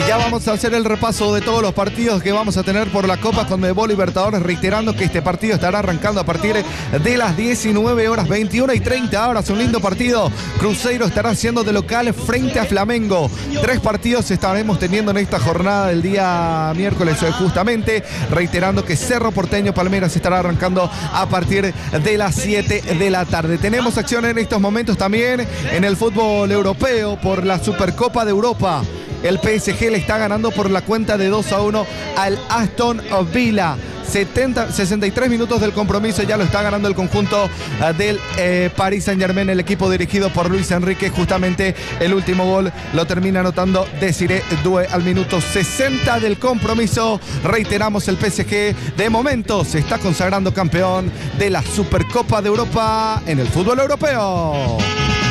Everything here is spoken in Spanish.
ya vamos a hacer el repaso de todos los partidos que vamos a tener por la Copa Conmebol Libertadores, reiterando que este partido estará arrancando a partir de las 19 horas, 21:30 horas. Un lindo partido. Cruzeiro estará haciendo de local frente a Flamengo. 3 partidos estaremos teniendo en esta jornada del día miércoles, justamente, reiterando que Cerro Porteño Palmeiras estará arrancando a partir de las 7 de la tarde. Tenemos acción en estos momentos también en el fútbol europeo por la Supercopa de Europa. El PSG le está ganando por la cuenta de 2-1 al Aston Villa. 63 minutos del compromiso, ya lo está ganando el conjunto del Paris Saint-Germain, el equipo dirigido por Luis Enrique. Justamente el último gol lo termina anotando Desiré Doué al minuto 60 del compromiso. Reiteramos, el PSG de momento se está consagrando campeón de la Supercopa de Europa en el fútbol europeo.